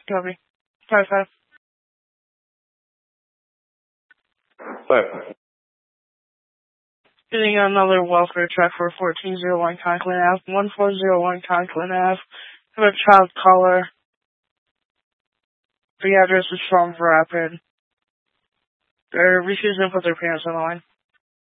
Copy. 5-5. Getting another welfare check for 1401 Conklin Ave, 1401 Conklin Ave. Have a child caller. The address is Falls Rapid. They're refusing to put their parents on the line.